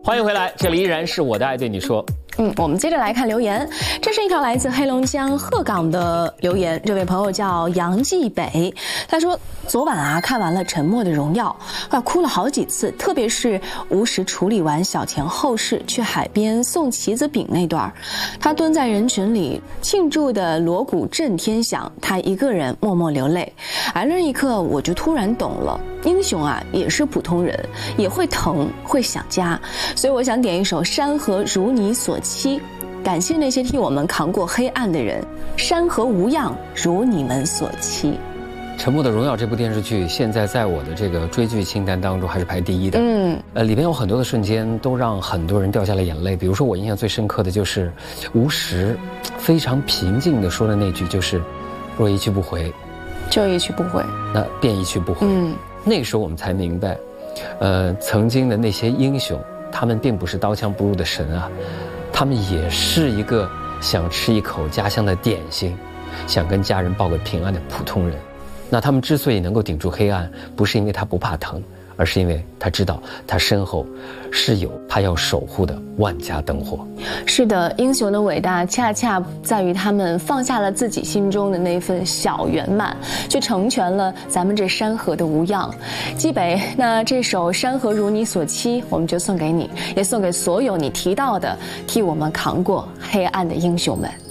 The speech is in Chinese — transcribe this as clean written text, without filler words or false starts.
欢迎回来，这里依然是我的爱对你说。 我们接着来看留言，这是一条来自黑龙江鹤岗的留言，这位朋友叫杨继北，他说昨晚看完了《沉默的荣耀》，哭了好几次，特别是吴石处理完小钱后事去海边送棋子饼那段，他蹲在人群里庆祝的锣鼓震天响，他一个人默默流泪。而那一刻我就突然懂了，英雄也是普通人，也会疼，会想家，所以我想点一首《山河如你所期》，感谢那些替我们扛过黑暗的人，山河无恙如你们所期。 《沉默的荣耀》这部电视剧现在在我的这个追剧清单当中还是排第1的。里边有很多的瞬间都让很多人掉下了眼泪。比如说我印象最深刻的就是吴石非常平静地说的那句，就是若一去不回， 就一去不回， 那便一去不回。那个时候我们才明白，曾经的那些英雄，他们并不是刀枪不入的神啊，他们也是一个想吃一口家乡的点心，想跟家人报个平安的普通人。那他们之所以能够顶住黑暗，不是因为他不怕疼，而是因为他知道他身后是有他要守护的万家灯火。 是的，英雄的伟大恰恰在于他们放下了自己心中的那份小圆满，去成全了咱们这山河的无恙。基北，那这首《山河如你所期》我们就送给你，也送给所有你提到的替我们扛过黑暗的英雄们。